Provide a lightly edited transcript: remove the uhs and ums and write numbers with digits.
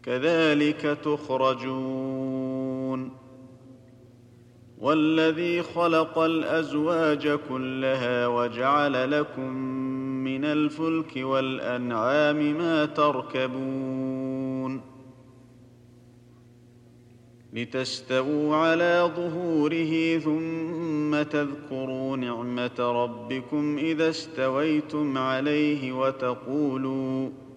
كذلك تخرجون. والذي خلق الأزواج كلها وجعل لكم من الفلك والأنعام ما تركبون لتستووا على ظهوره ثم تذكروا نعمة ربكم إذا استويتم عليه